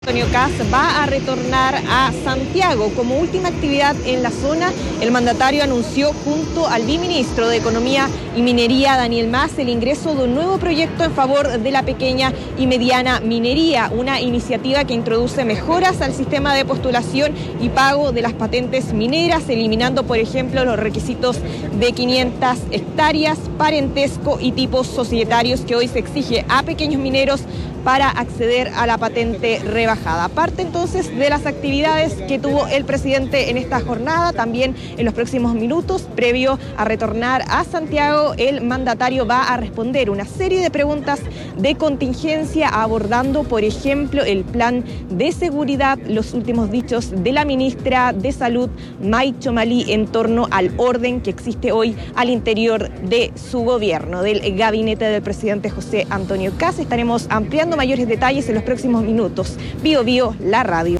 Antonio Kast va a retornar a Santiago. Como última actividad en la zona, el mandatario anunció junto al viceministro de Economía y Minería, Daniel Mas, el ingreso de un nuevo proyecto en favor de la pequeña y mediana minería, una iniciativa que introduce mejoras al sistema de postulación y pago de las patentes mineras, eliminando, por ejemplo, los requisitos de 500 hectáreas, parentesco y tipos societarios que hoy se exige a pequeños mineros para acceder a la patente rebajada. Aparte entonces de las actividades que tuvo el presidente en esta jornada, también en los próximos minutos, previo a retornar a Santiago, el mandatario va a responder una serie de preguntas de contingencia, abordando, por ejemplo, el plan de seguridad, los últimos dichos de la ministra de Salud, May Chomali, en torno al orden que existe hoy al interior de su gobierno, del gabinete del presidente José Antonio Kast. Estaremos ampliando mayores detalles en los próximos minutos. Bio Bio, la radio.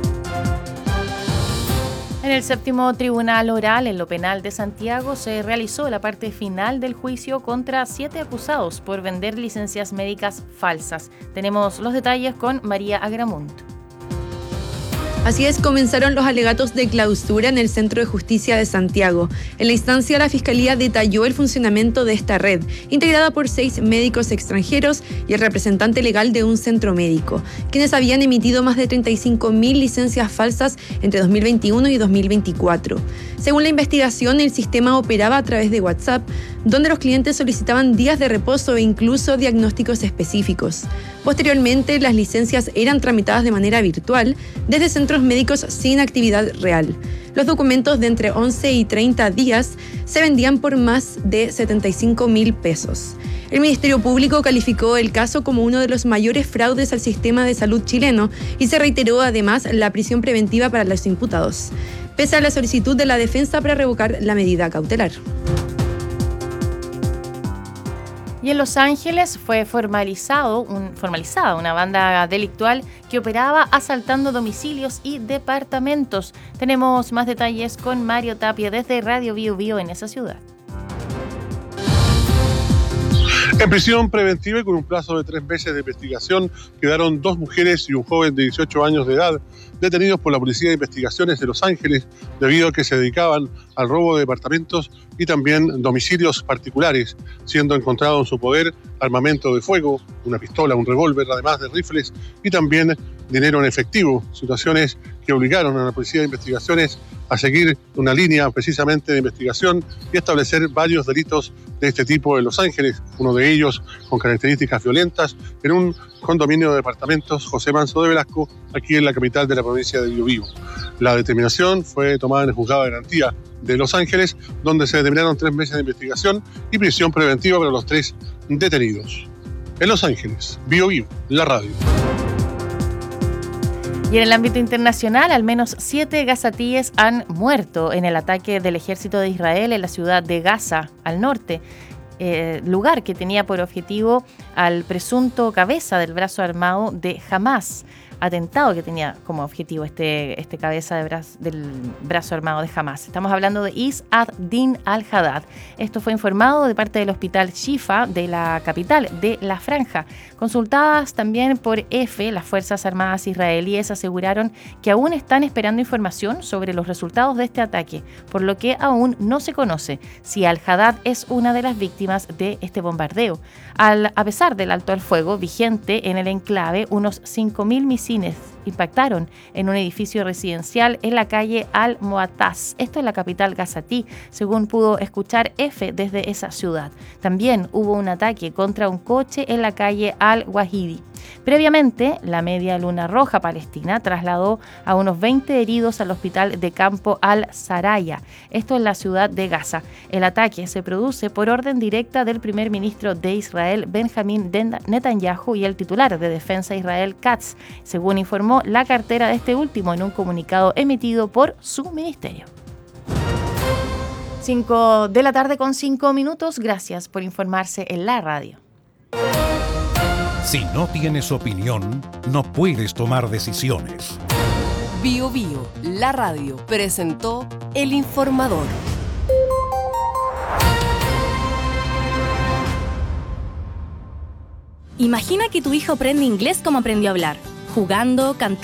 En el séptimo tribunal oral en lo penal de Santiago se realizó la parte final del juicio contra 7 acusados por vender licencias médicas falsas. Tenemos los detalles con María Agramunt. Así es, comenzaron los alegatos de clausura en el Centro de Justicia de Santiago. En la instancia, la Fiscalía detalló el funcionamiento de esta red, integrada por 6 médicos extranjeros y el representante legal de un centro médico, quienes habían emitido más de 35.000 licencias falsas entre 2021 y 2024. Según la investigación, el sistema operaba a través de WhatsApp, donde los clientes solicitaban días de reposo e incluso diagnósticos específicos. Posteriormente, las licencias eran tramitadas de manera virtual desde centros médicos sin actividad real. Los documentos de entre 11 y 30 días se vendían por más de 75.000 pesos. El Ministerio Público calificó el caso como uno de los mayores fraudes al sistema de salud chileno y se reiteró además la prisión preventiva para los imputados, pese a la solicitud de la defensa para revocar la medida cautelar. Y en Los Ángeles fue formalizada una banda delictual que operaba asaltando domicilios y departamentos. Tenemos más detalles con Mario Tapia desde Radio Bio Bio en esa ciudad. En prisión preventiva y con un plazo de 3 meses de investigación quedaron 2 mujeres y un joven de 18 años de edad detenidos por la Policía de Investigaciones de Los Ángeles debido a que se dedicaban al robo de departamentos y también domicilios particulares, siendo encontrado en su poder armamento de fuego, una pistola, un revólver, además de rifles y también dinero en efectivo, situaciones que obligaron a la Policía de Investigaciones a seguir una línea precisamente de investigación y establecer varios delitos de este tipo en Los Ángeles, uno de ellos con características violentas en un condominio de departamentos José Manso de Velasco, aquí en la capital de la provincia de Biobío. La determinación fue tomada en el juzgado de garantía de Los Ángeles, donde se determinaron 3 meses de investigación y prisión preventiva para los 3 detenidos. En Los Ángeles, Biobío, la radio. Y en el ámbito internacional, al menos 7 gazatíes han muerto en el ataque del ejército de Israel en la ciudad de Gaza, al norte, lugar que tenía por objetivo al presunto cabeza del brazo armado de Hamás. Atentado que tenía como objetivo este cabeza del brazo armado de Hamás. Estamos hablando de Is ad-Din al-Haddad. Esto fue informado de parte del hospital Shifa de la capital de la Franja. Consultadas también por EFE, las Fuerzas Armadas israelíes aseguraron que aún están esperando información sobre los resultados de este ataque, por lo que aún no se conoce si al-Haddad es una de las víctimas de este bombardeo. A pesar del alto al fuego vigente en el enclave, unos 5.000 misiles impactaron en un edificio residencial en la calle Al-Mu'attaz, esto en la capital gazatí, según pudo escuchar EFE desde esa ciudad. También hubo un ataque contra un coche en la calle Al-Wahidi. Previamente, la Media Luna Roja Palestina trasladó a unos 20 heridos al hospital de campo Al-Saraya, esto en la ciudad de Gaza. El ataque se produce por orden directa del primer ministro de Israel, Benjamín Netanyahu, y el titular de Defensa Israel Katz, según informó la cartera de este último en un comunicado emitido por su ministerio. 5 de la tarde con 5 minutos. Gracias por informarse en la radio. Si no tienes opinión, no puedes tomar decisiones. Bio Bio, la radio, presentó El Informador. Imagina que tu hijo aprende inglés como aprendió a hablar. jugando, cantando.